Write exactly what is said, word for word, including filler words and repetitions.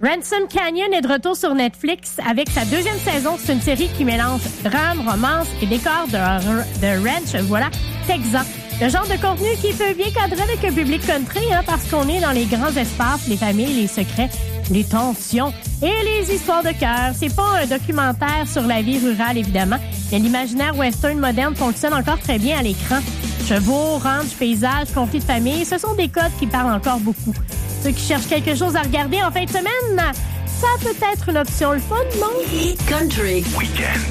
Ransom Canyon est de retour sur Netflix avec sa deuxième saison. C'est une série qui mélange drame, romance et décor de, de ranch, voilà, texan. Le genre de contenu qui peut bien cadrer avec un public country, hein, parce qu'on est dans les grands espaces, les familles, les secrets, les tensions et les histoires de cœur. C'est pas un documentaire sur la vie rurale, évidemment, mais l'imaginaire western moderne fonctionne encore très bien à l'écran. Chevaux, ranch, paysages, conflits de famille, ce sont des codes qui parlent encore beaucoup. Ceux qui cherchent quelque chose à regarder en fin de semaine, ça peut être une option le fun, non? Hit Country. Weekend.